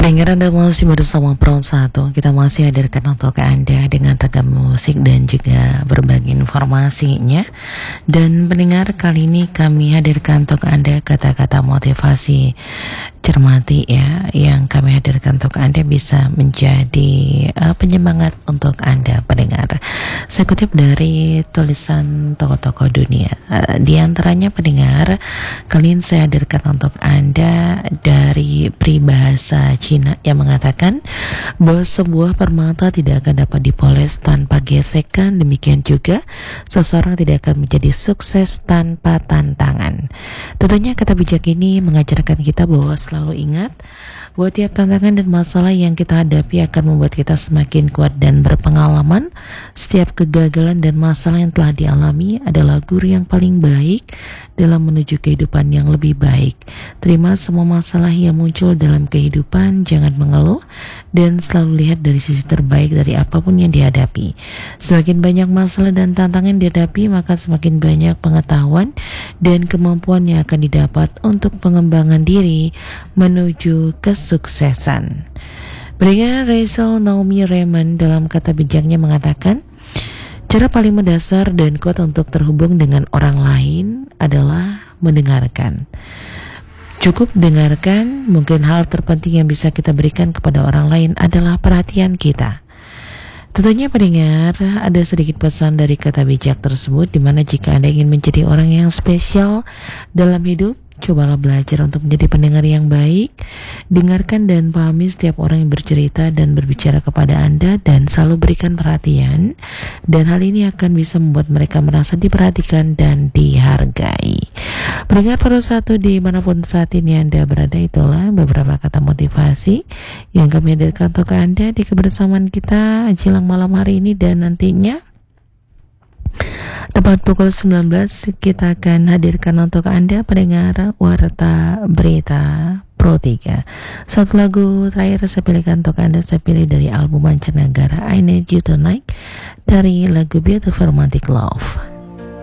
Pendengar Anda masih bersama Pro 1. Kita masih hadirkan untuk Anda dengan ragam musik dan juga berbagai informasinya. Dan pendengar, kali ini kami hadirkan untuk Anda kata-kata motivasi cermati ya, yang kami hadirkan untuk Anda bisa menjadi penyemangat untuk Anda pendengar. Saya kutip dari tulisan tokoh-tokoh dunia. Di antaranya pendengar, kali ini saya hadirkan untuk Anda dari peribahasa Cina yang mengatakan bahwa sebuah permata tidak akan dapat dipoles tanpa gesekan. Demikian juga seseorang tidak akan menjadi sukses tanpa tantangan. Tentunya kata bijak ini mengajarkan kita bahwa selalu ingat bahwa tiap tantangan dan masalah yang kita hadapi akan membuat kita semakin kuat dan berpengalaman. Setiap kegagalan dan masalah yang telah dialami adalah guru yang paling baik dalam menuju kehidupan yang lebih baik. Terima semua masalah yang muncul dalam kehidupan, jangan mengeluh, dan selalu lihat dari sisi terbaik dari apapun yang dihadapi. Semakin banyak masalah dan tantangan dihadapi, maka semakin banyak pengetahuan dan kemampuan yang akan didapat untuk pengembangan diri menuju kesuksesan. Berikutnya, Rachel Naomi Remen dalam kata bijaknya mengatakan, cara paling mendasar dan kuat untuk terhubung dengan orang lain adalah mendengarkan. Cukup dengarkan, mungkin hal terpenting yang bisa kita berikan kepada orang lain adalah perhatian kita. Tentunya pendengar, ada sedikit pesan dari kata bijak tersebut, di mana jika Anda ingin menjadi orang yang spesial dalam hidup, cobalah belajar untuk menjadi pendengar yang baik. Dengarkan dan pahami setiap orang yang bercerita dan berbicara kepada Anda, dan selalu berikan perhatian. Dan hal ini akan bisa membuat mereka merasa diperhatikan dan dihargai. Pendengar Pro 1 dimanapun saat ini Anda berada, itulah beberapa kata motivasi yang kami hadirkan untuk Anda di kebersamaan kita jelang malam hari ini, dan nantinya tepat pukul 19 kita akan hadirkan untuk Anda pendengar Warta Berita Pro 3. Satu lagu terakhir saya pilihkan untuk Anda, saya pilih dari album mancanegara I Need You Tonight dari lagu Beautiful Romantic Love.